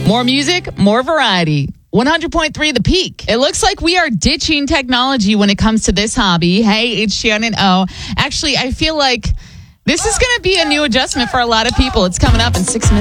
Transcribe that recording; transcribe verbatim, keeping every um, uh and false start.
More music, more variety. one hundred point three The Peak. It looks like we are ditching technology when it comes to this hobby. Hey, it's Shannon O. Actually, I feel like this is going to be a new adjustment for a lot of people. It's coming up in six minutes.